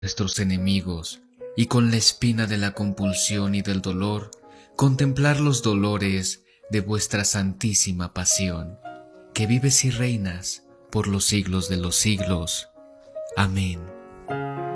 nuestros enemigos, y con la espina de la compulsión y del dolor, contemplar los dolores de vuestra santísima pasión, que vives y reinas por los siglos de los siglos. Amén.